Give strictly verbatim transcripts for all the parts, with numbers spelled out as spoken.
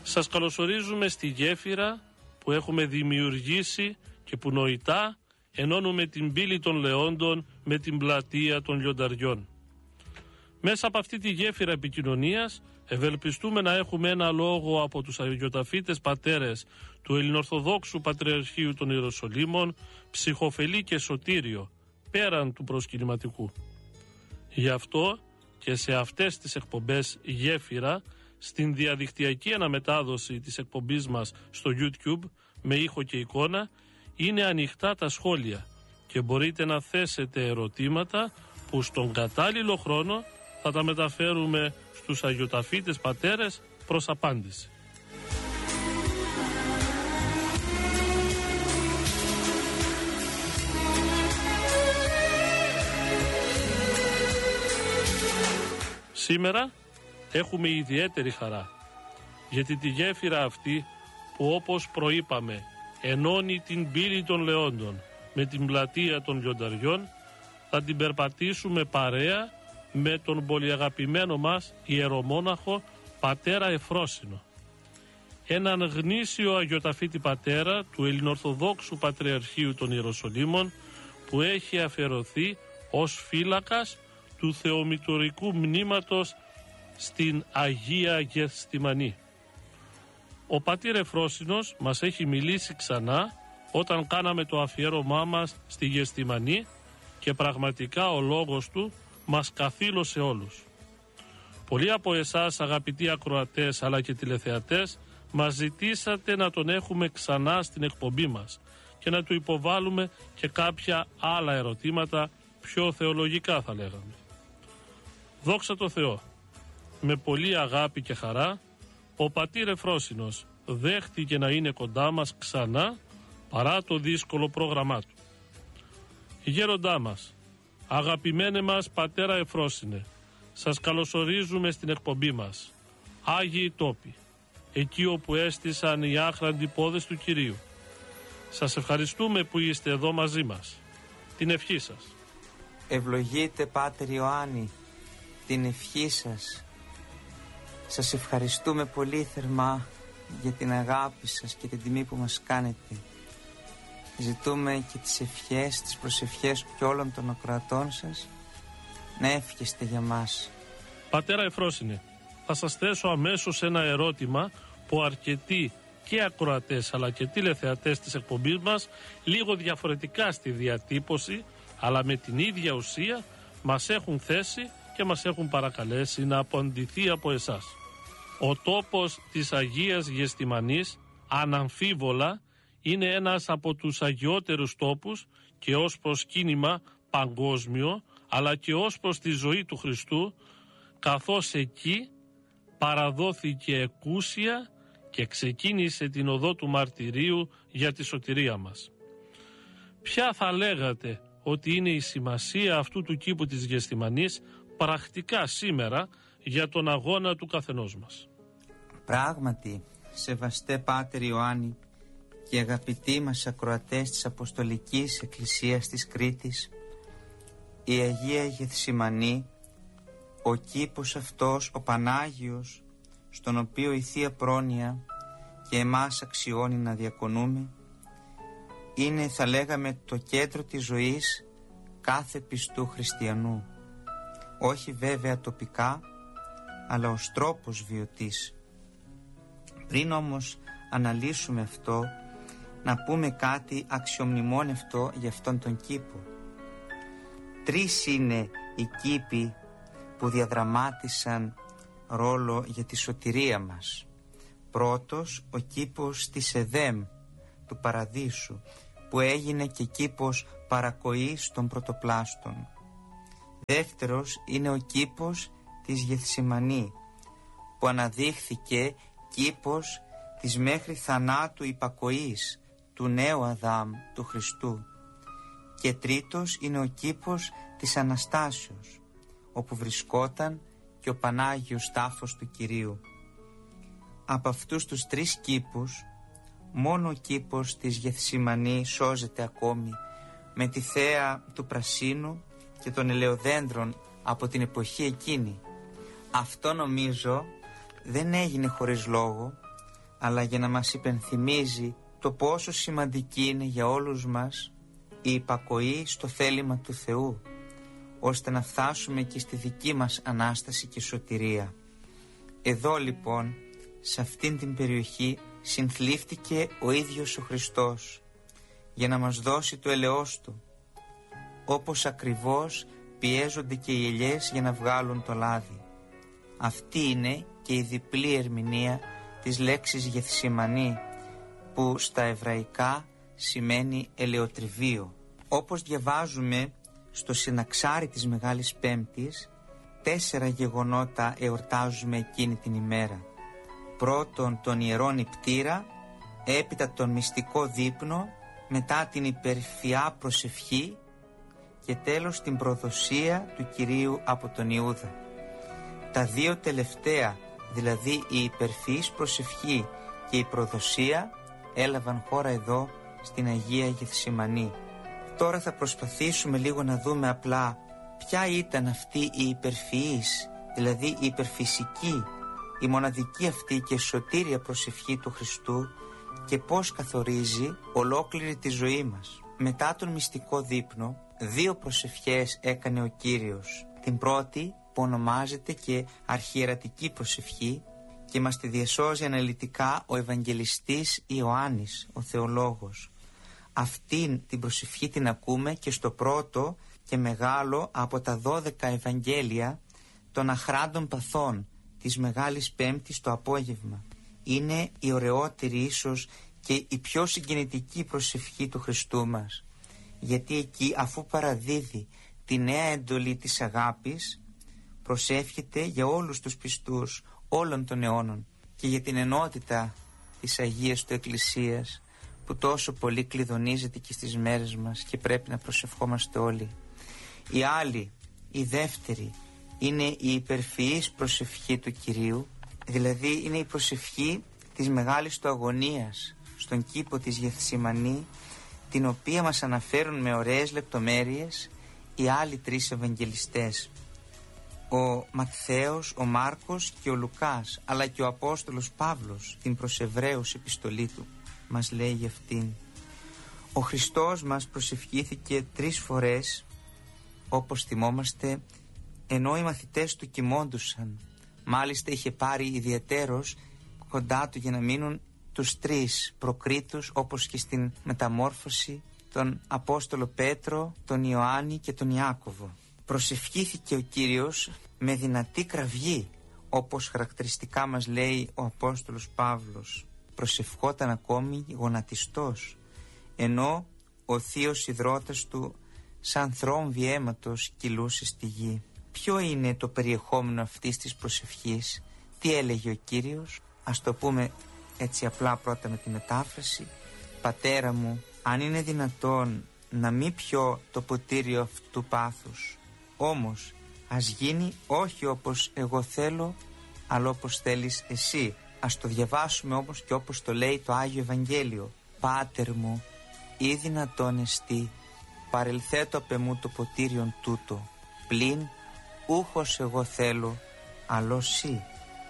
Σας καλωσορίζουμε στη γέφυρα που έχουμε δημιουργήσει και που νοητά ενώνουμε την πύλη των Λεόντων με την πλατεία των Λιονταριών. Μέσα από αυτή τη γέφυρα επικοινωνίας ευελπιστούμε να έχουμε ένα λόγο από τους αγιοταφήτες πατέρες του Ελληνοορθοδόξου Πατριαρχείου των Ιεροσολύμων, ψυχοφελή και σωτήριο, πέραν του προσκυνηματικού. Γι' αυτό και σε αυτές τις εκπομπές γέφυρα, στην διαδικτυακή αναμετάδοση της εκπομπής μας στο YouTube με ήχο και εικόνα, είναι ανοιχτά τα σχόλια και μπορείτε να θέσετε ερωτήματα που στον κατάλληλο χρόνο θα τα μεταφέρουμε στους αγιοταφήτες πατέρες προς απάντηση. Σήμερα έχουμε ιδιαίτερη χαρά, γιατί τη γέφυρα αυτή που, όπως προείπαμε, ενώνει την πύλη των Λεόντων με την πλατεία των Λιονταριών, θα την περπατήσουμε παρέα με τον πολυαγαπημένο μας ιερομόναχο πατέρα Εφρόσυνο, έναν γνήσιο αγιοταφήτη πατέρα του Ελληνοορθοδόξου Πατριαρχείου των Ιεροσολύμων, που έχει αφιερωθεί ως φύλακας του θεομητορικού μνήματος στην Αγία Γεθσιμανή. Ο πατήρ Εφρόσυνος μας έχει μιλήσει ξανά όταν κάναμε το αφιέρωμά μας στη Γεθσιμανή και πραγματικά ο λόγος του μας καθήλωσε όλους. Πολλοί από εσάς, αγαπητοί ακροατές αλλά και τηλεθεατές, μας ζητήσατε να τον έχουμε ξανά στην εκπομπή μας και να του υποβάλουμε και κάποια άλλα ερωτήματα πιο θεολογικά, θα λέγαμε. Δόξα τω Θεώ, με πολύ αγάπη και χαρά, ο πατήρ Εφρόσυνος δέχτηκε να είναι κοντά μας ξανά παρά το δύσκολο πρόγραμμά του. Γέροντά μας, αγαπημένε μας πατέρα Εφρόσυνε, σας καλωσορίζουμε στην εκπομπή μας. Άγιοι τόποι, εκεί όπου έστησαν οι άχραντοι πόδες του Κυρίου. Σας ευχαριστούμε που είστε εδώ μαζί μας. Την ευχή σας. Ευλογείτε Πάτερ Ιωάννη την ευχή σας. Σας ευχαριστούμε πολύ θερμά για την αγάπη σας και την τιμή που μας κάνετε. Ζητούμε και τις ευχές, τις προσευχές και όλων των ακροατών σας να εύχεστε για μας. Πατέρα Εφρόσυνε, θα σας θέσω αμέσως ένα ερώτημα που αρκετοί και ακροατές αλλά και τηλεθεατές της εκπομπής μας, λίγο διαφορετικά στη διατύπωση αλλά με την ίδια ουσία, μας έχουν θέσει και μας έχουν παρακαλέσει να απαντηθεί από εσάς. Ο τόπος της Αγίας Γεθσιμανής αναμφίβολα είναι ένας από τους αγιότερους τόπους και ως προσκύνημα παγκόσμιο, αλλά και ως προς τη ζωή του Χριστού, καθώς εκεί παραδόθηκε εκούσια και ξεκίνησε την οδό του μαρτυρίου για τη σωτηρία μας. Ποια θα λέγατε ότι είναι η σημασία αυτού του κήπου της Γεθσιμανής πρακτικά σήμερα για τον αγώνα του καθενός μας? Πράγματι, σεβαστέ Πάτερ Ιωάννη και αγαπητοί μας ακροατές της Αποστολικής Εκκλησίας της Κρήτης, η Αγία Γεθσιμανή, ο κήπος αυτός, ο Πανάγιος, στον οποίο η Θεία Πρόνοια και εμάς αξιώνει να διακονούμε, είναι, θα λέγαμε, το κέντρο της ζωής κάθε πιστού χριστιανού. Όχι βέβαια τοπικά, αλλά ως τρόπος βιωτής. Πριν όμως αναλύσουμε αυτό, να πούμε κάτι αξιομνημόνευτο για αυτόν τον κήπο. Τρεις είναι οι κήποι που διαδραμάτισαν ρόλο για τη σωτηρία μας. Πρώτος, ο κήπος της Εδέμ, του Παραδείσου, που έγινε και κήπος παρακοής των πρωτοπλάστων. Δεύτερος είναι ο κήπος της Γεθσιμανή, που αναδείχθηκε κήπος της μέχρι θανάτου υπακοής του νέου Αδάμ, του Χριστού. Και τρίτος είναι ο κήπος της Αναστάσεως, όπου βρισκόταν και ο Πανάγιος τάφος του Κυρίου. Από αυτούς τους τρεις κήπους, μόνο ο κήπος της Γεθσιμανή σώζεται ακόμη, με τη θέα του πρασίνου και των ελαιοδέντρων από την εποχή εκείνη. Αυτό νομίζω δεν έγινε χωρίς λόγο, αλλά για να μας υπενθυμίζει το πόσο σημαντική είναι για όλους μας η υπακοή στο θέλημα του Θεού, ώστε να φτάσουμε και στη δική μας Ανάσταση και σωτηρία. Εδώ λοιπόν, σε αυτήν την περιοχή, συνθλίφθηκε ο ίδιος ο Χριστός για να μας δώσει το ελαιός Του, όπως ακριβώς πιέζονται και οι ελιές για να βγάλουν το λάδι. Αυτή είναι και η διπλή ερμηνεία της λέξης Γεθσιμανή, που στα εβραϊκά σημαίνει ελαιοτριβείο. Όπως διαβάζουμε στο συναξάρι της Μεγάλης Πέμπτης, τέσσερα γεγονότα εορτάζουμε εκείνη την ημέρα. Πρώτον τον ιερόν νηπτήρα, έπειτα τον μυστικό δείπνο, μετά την υπερφυά προσευχή και τέλος την προδοσία του Κυρίου από τον Ιούδα. Τα δύο τελευταία, δηλαδή η υπερφυής προσευχή και η προδοσία, έλαβαν χώρα εδώ στην Αγία Γεθσιμανή. Τώρα θα προσπαθήσουμε λίγο να δούμε απλά ποια ήταν αυτή η υπερφυής, δηλαδή η υπερφυσική, η μοναδική αυτή και σωτήρια προσευχή του Χριστού και πώς καθορίζει ολόκληρη τη ζωή μας. Μετά τον μυστικό δείπνο, δύο προσευχές έκανε ο Κύριος. Την πρώτη που ονομάζεται και αρχιερατική προσευχή και μας τη διασώζει αναλυτικά ο Ευαγγελιστής Ιωάννης, ο θεολόγος. Αυτήν την προσευχή την ακούμε και στο πρώτο και μεγάλο από τα δώδεκα Ευαγγέλια των αχράντων παθών της Μεγάλης Πέμπτης το απόγευμα. Είναι η ωραιότερη ίσως και η πιο συγκινητική προσευχή του Χριστού μας, γιατί εκεί, αφού παραδίδει τη νέα εντολή της αγάπης, προσεύχεται για όλους τους πιστούς όλων των αιώνων και για την ενότητα της Αγίας του Εκκλησίας, που τόσο πολύ κλειδονίζεται και στις μέρες μας και πρέπει να προσευχόμαστε όλοι. Η άλλη, η δεύτερη, είναι η υπερφυής προσευχή του Κυρίου, δηλαδή είναι η προσευχή της μεγάλης του αγωνίας στον κήπο της Γεθσιμανή, την οποία μας αναφέρουν με ωραίες λεπτομέρειες οι άλλοι τρεις Ευαγγελιστές, ο Ματθαίος, ο Μάρκος και ο Λουκάς, αλλά και ο Απόστολος Παύλος την προς Εβραίους επιστολή του μας λέει για αυτήν. Ο Χριστός μας προσευχήθηκε τρεις φορές, όπως θυμόμαστε, ενώ οι μαθητές του κοιμώντουσαν. Μάλιστα είχε πάρει ιδιαιτέρως κοντά του για να μείνουν τους τρεις προκρίτους, όπως και στην μεταμόρφωση, τον Απόστολο Πέτρο, τον Ιωάννη και τον Ιάκωβο. Προσευχήθηκε ο Κύριος με δυνατή κραυγή, όπως χαρακτηριστικά μας λέει ο Απόστολος Παύλος. Προσευχόταν ακόμη γονατιστός, ενώ ο θείος ιδρώτας του σαν θρόμβη αίματος κυλούσε στη γη. Ποιο είναι το περιεχόμενο αυτής της προσευχής? Τι έλεγε ο Κύριος? Ας το πούμε έτσι απλά πρώτα με τη μετάφραση. Πατέρα μου, αν είναι δυνατόν να μην πιω το ποτήριο αυτού του πάθους, όμως ας γίνει όχι όπως εγώ θέλω, αλλά όπως θέλεις εσύ. Ας το διαβάσουμε όμως και όπως το λέει το Άγιο Ευαγγέλιο. Πάτερ μου, ή δυνατόν εστί, παρελθέτω απ' εμού το ποτήριον τούτο, πλην ούχος εγώ θέλω, αλλό σύ.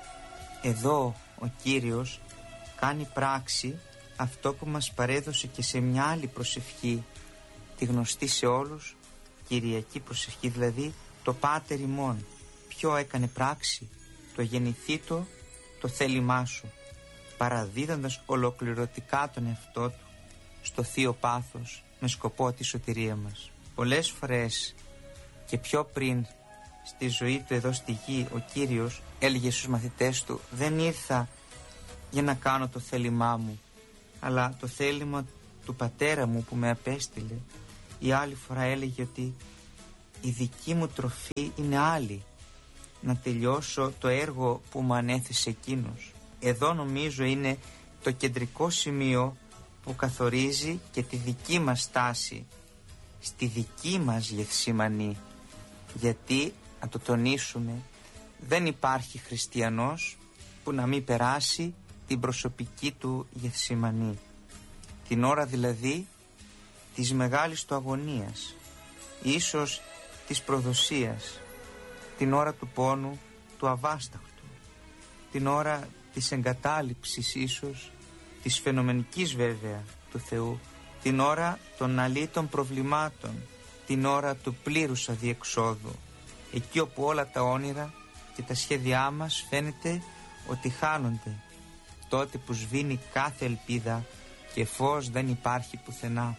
Εδώ ο Κύριος κάνει πράξη αυτό που μας παρέδωσε και σε μια άλλη προσευχή, τη γνωστή σε όλους, Κυριακή προσευχή, δηλαδή το Πάτερ ημών. Ποιο έκανε πράξη? Το γεννηθήτο το θέλημά σου, παραδίδοντας ολοκληρωτικά τον εαυτό του στο θείο πάθος με σκοπό τη σωτηρία μας. Πολλές φορές και πιο πριν στη ζωή του εδώ στη γη, ο Κύριος έλεγε στους μαθητές του: δεν ήρθα για να κάνω το θέλημά μου, αλλά το θέλημα του Πατέρα μου που με απέστειλε. Η άλλη φορά έλεγε ότι η δική μου τροφή είναι άλλη, να τελειώσω το έργο που μου ανέθεσε εκείνος. Εδώ νομίζω είναι το κεντρικό σημείο που καθορίζει και τη δική μας στάση στη δική μας Γεθσιμανή, γιατί, να το τονίσουμε, δεν υπάρχει χριστιανός που να μην περάσει την προσωπική του Γεθσιμανή, την ώρα δηλαδή της μεγάλης του αγωνίας, ίσως της προδοσίας, την ώρα του πόνου του αβάσταχτου. την ώρα της εγκατάλειψης ίσως, της φαινομενικής βέβαια του Θεού, την ώρα των αλήτων προβλημάτων, την ώρα του πλήρους αδιεξόδου, εκεί όπου όλα τα όνειρα και τα σχέδιά μας φαίνεται ότι χάνονται, τότε που σβήνει κάθε ελπίδα και φως δεν υπάρχει πουθενά.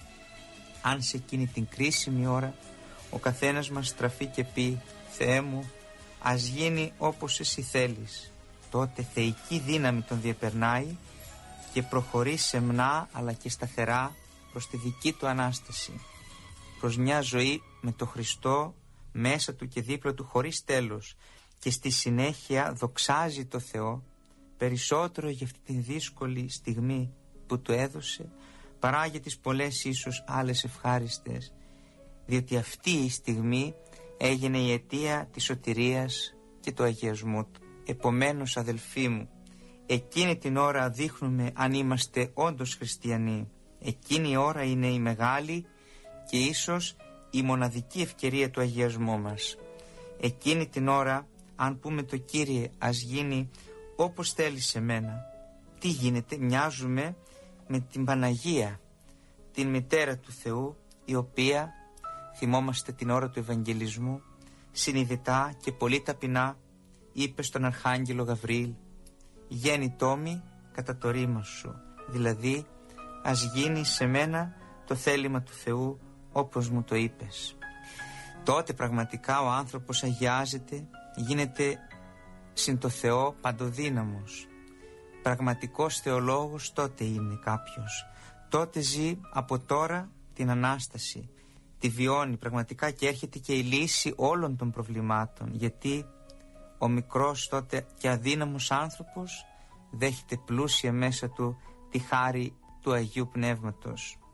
Αν σε εκείνη την κρίσιμη ώρα ο καθένας μας στραφεί και πει «Θεέ μου, ας γίνει όπως εσύ θέλεις», τότε θεϊκή δύναμη τον διεπερνάει και προχωρεί σεμνά αλλά και σταθερά προς τη δική του Ανάσταση, προς μια ζωή με το Χριστό μέσα του και δίπλα του χωρίς τέλος, και στη συνέχεια δοξάζει το Θεό περισσότερο για αυτή τη δύσκολη στιγμή που του έδωσε παρά για τις πολλές ίσως άλλες ευχάριστες, διότι αυτή η στιγμή έγινε η αιτία της σωτηρίας και του αγιασμού του. Επομένως, αδελφοί μου, εκείνη την ώρα δείχνουμε αν είμαστε όντως χριστιανοί. Εκείνη η ώρα είναι η μεγάλη και ίσως η μοναδική ευκαιρία του αγιασμού μας. Εκείνη την ώρα, αν πούμε το Κύριε, ας γίνει όπως θέλει σε μένα, τι γίνεται? Μοιάζουμε με την Παναγία, την μητέρα του Θεού, η οποία, θυμόμαστε την ώρα του Ευαγγελισμού, συνειδητά και πολύ ταπεινά είπε στον Αρχάγγελο Γαβριήλ «Γέννητό μη κατά το ρήμα σου», δηλαδή ας γίνει σε μένα το θέλημα του Θεού όπως μου το είπες. Τότε πραγματικά ο άνθρωπος αγιάζεται, γίνεται συν το Θεό παντοδύναμος. Πραγματικός θεολόγος τότε είναι κάποιος. Τότε ζει από τώρα την Ανάσταση, τη βιώνει πραγματικά και έρχεται και η λύση όλων των προβλημάτων, γιατί ο μικρός τότε και αδύναμος άνθρωπος δέχεται πλούσια μέσα του τη χάρη του Αγίου Πνεύματος.